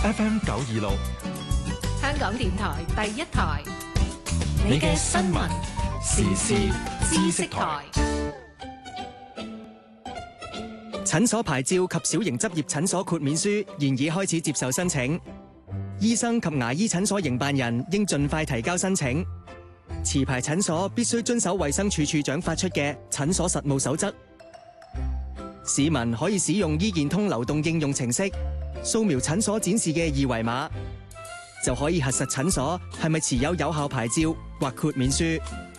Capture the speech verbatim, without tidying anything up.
F M 九二六， 香港電台第一台， 你嘅新聞時事知識台。 診所牌照及小型執業診所豁免書現已開始接受申請，醫生及牙醫診所營辦人應盡快提交申請。持牌診所必須遵守衛生署署長發出嘅診所實務守則。市民可以使用醫健通流動應用程式，掃描診所展示嘅二維碼，就可以核實診所係咪持有有效牌照或豁免書。